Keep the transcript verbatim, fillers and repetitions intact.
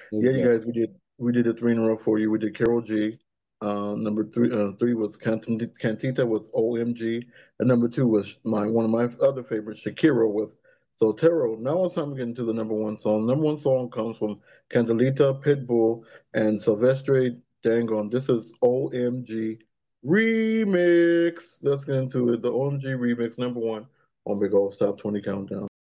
Yeah, Most you definitely. guys, we did we did a three in a row for you. We did Carol G. Uh, number three, uh, three was Cantita, Cantita with O M G, and number two was my one of my other favorites, Shakira with Sotero. Now it's time to get into the number one song. Number one song comes from Candelita, Pitbull, and Silvestre Dangon. This is O M G Remix. Let's get into it. The O M G Remix, number one on Big Old Top twenty Countdown.